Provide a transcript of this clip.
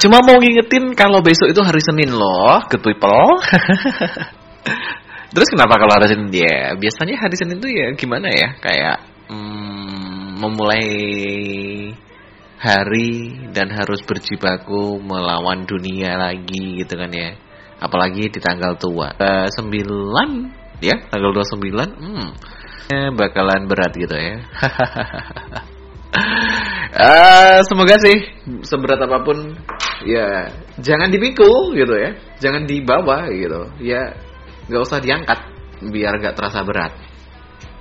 Cuma mau ngingetin kalau besok itu hari Senin loh, good people. Terus kenapa kalau hari Senin ya? Biasanya hari Senin tuh ya gimana ya? Kayak memulai hari dan harus berjibaku melawan dunia lagi gitu kan ya. Apalagi di tanggal tua 9 ya, tanggal 29 bakalan berat gitu ya. Semoga sih seberat apapun ya jangan dipikul gitu ya, jangan dibawa gitu ya, nggak usah diangkat biar nggak terasa berat.